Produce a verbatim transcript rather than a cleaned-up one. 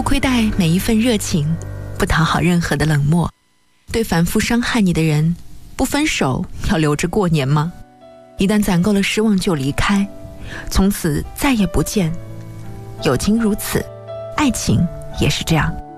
不亏待每一份热情，不讨好任何的冷漠。对反复伤害你的人，不分手要留着过年吗？一旦攒够了失望就离开，从此再也不见。友情如此，爱情也是这样。